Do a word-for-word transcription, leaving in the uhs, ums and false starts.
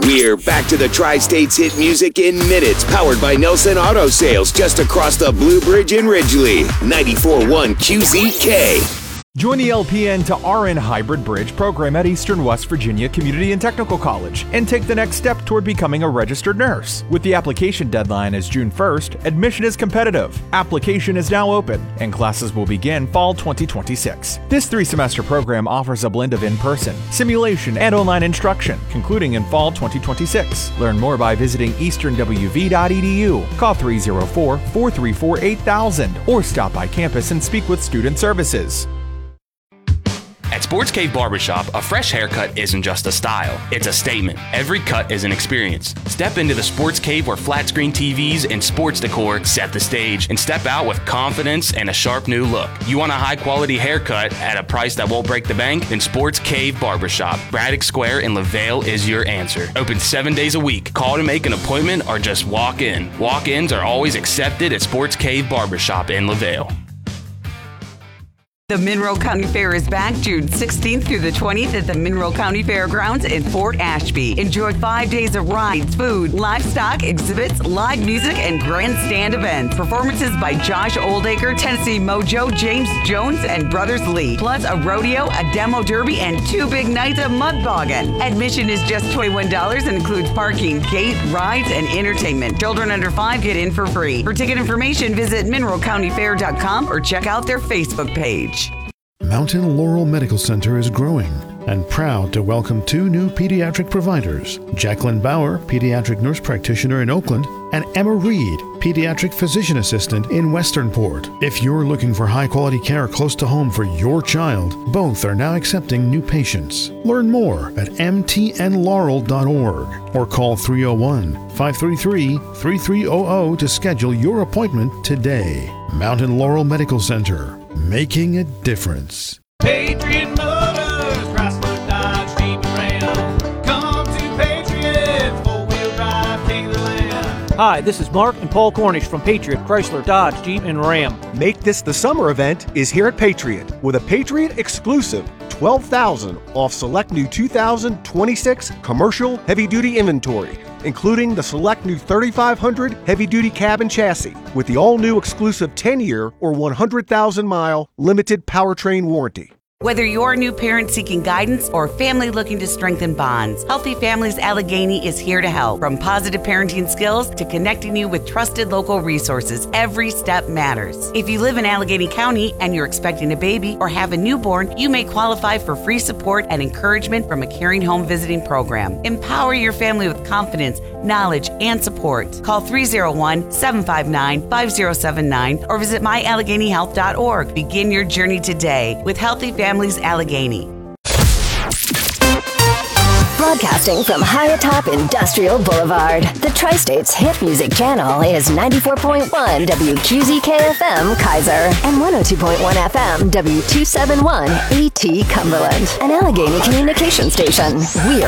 We're back to the Tri-States hit music in minutes, powered by Nelson Auto Sales, just across the Blue Bridge in Ridgely. ninety-four point one Q Z K. Join the L P N to R N Hybrid Bridge program at Eastern West Virginia Community and Technical College and take the next step toward becoming a registered nurse. With the application deadline as June first, admission is competitive. Application is now open and classes will begin fall twenty twenty-six. This three-semester program offers a blend of in-person, simulation, and online instruction, concluding in fall twenty twenty-six. Learn more by visiting eastern w v dot e d u. Call three oh four, four three four, eight thousand or stop by campus and speak with Student Services. At Sports Cave Barbershop, a fresh haircut isn't just a style, it's a statement. Every cut is an experience. Step into the Sports Cave where flat screen T Vs and sports decor set the stage, and step out with confidence and a sharp new look. You want a high quality haircut at a price that won't break the bank? Then Sports Cave Barbershop, Braddock Square in LaVale is your answer. Open seven days a week. Call to make an appointment or just walk in. Walk-ins are always accepted at Sports Cave Barbershop in LaVale. The Monroe County Fair is back June sixteenth through the twentieth at the Monroe County Fairgrounds in Fort Ashby. Enjoy five days of rides, food, livestock, exhibits, live music, and grandstand events. Performances by Josh Oldacre, Tennessee Mojo, James Jones, and Brothers Lee. Plus a rodeo, a demo derby, and two big nights of mud bogging. Admission is just twenty-one dollars and includes parking, gate, rides, and entertainment. Children under five get in for free. For ticket information, visit monroe county fair dot com or check out their Facebook page. Mountain Laurel Medical Center is growing and proud to welcome two new pediatric providers, Jacqueline Bauer, pediatric nurse practitioner in Oakland, and Emma Reed, pediatric physician assistant in Westernport. If you're looking for high-quality care close to home for your child, both are now accepting new patients. Learn more at m t n laurel dot org or call three oh one, five three three, three three zero zero to schedule your appointment today. Mountain Laurel Medical Center, making a difference. Patriot Motors, Chrysler, Dodge, Jeep, and Ram. Come to Patriot, four-wheel drive, take the land. Hi, this is Mark and Paul Cornish from Patriot, Chrysler, Dodge, Jeep, and Ram. Make This the Summer event is here at Patriot with a Patriot exclusive twelve thousand dollars off select new two thousand twenty-six commercial heavy-duty inventory, including the select new thirty-five hundred heavy-duty cab and chassis with the all-new exclusive ten-year or one hundred thousand mile limited powertrain warranty. Whether you're a new parent seeking guidance or a family looking to strengthen bonds, Healthy Families Allegheny is here to help. From positive parenting skills to connecting you with trusted local resources, every step matters. If you live in Allegheny County and you're expecting a baby or have a newborn, you may qualify for free support and encouragement from a caring home visiting program. Empower your family with confidence, knowledge, and support. Call three oh one, seven five nine, five oh seven nine or visit my allegheny health dot org. Begin your journey today with Healthy Families Allegheny. Broadcasting from high atop Industrial Boulevard, the Tri-States hit music channel is ninety-four point one W Q Z K F M Kaiser and one oh two point one F M W two seventy-one A T Cumberland, an Allegheny communication station. We're